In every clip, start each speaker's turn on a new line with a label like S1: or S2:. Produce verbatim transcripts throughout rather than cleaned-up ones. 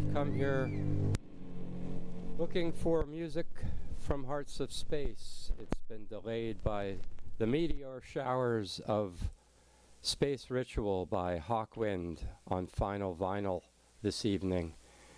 S1: come here looking for music from Hearts of Space. It's been delayed by the meteor showers of Space Ritual by Hawkwind on Final Vinyl this evening.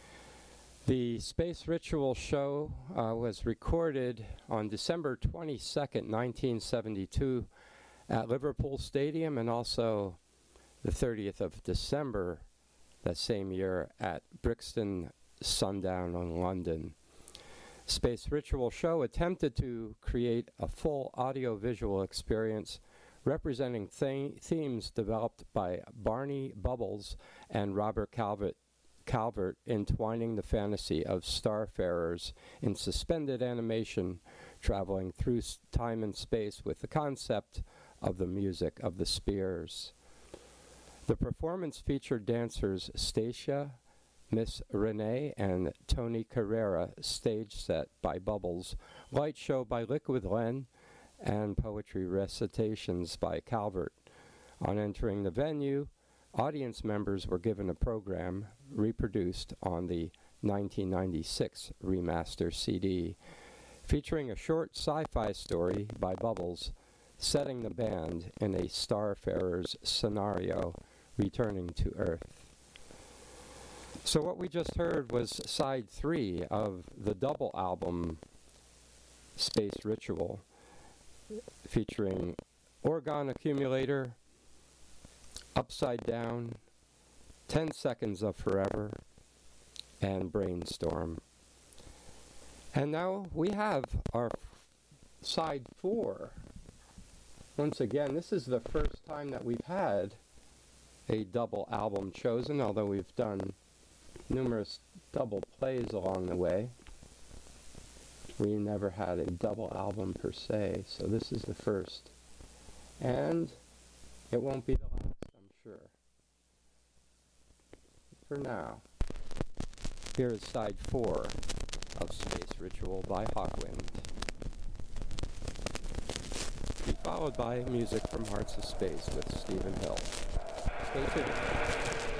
S1: The Space Ritual show uh, was recorded on December twenty-second, nineteen seventy-two at Liverpool Stadium, and also the thirtieth of December that same year at Brixton Sundown in London. Space Ritual show attempted to create a full audio-visual experience representing th- themes developed by Barney Bubbles and Robert Calvert Calvert entwining the fantasy of starfarers in suspended animation traveling through s- time and space with the concept of the music of the spheres. The performance featured dancers Stacia, Miss Renee, and Tony Carrera, stage set by Bubbles, light show by Liquid Len, and poetry recitations by Calvert. On entering the venue, audience members were given a program reproduced on the nineteen ninety-six remaster C D, featuring a short sci-fi story by Bubbles, setting the band in a starfarer's scenario, returning to Earth. So what we just heard was side three of the double album Space Ritual, featuring Orgon Accumulator, Upside Down, ten seconds of Forever, and Brainstorm. And now we have our side four. Once again, this is the first time that we've had a double album chosen, although we've done numerous double plays along the way. We never had a double album per se, so this is the first. And it won't be the last, I'm sure. For now, here is side four of Space Ritual by Hawkwind, followed by music from Hearts of Space with Stephen Hill. Stay tuned.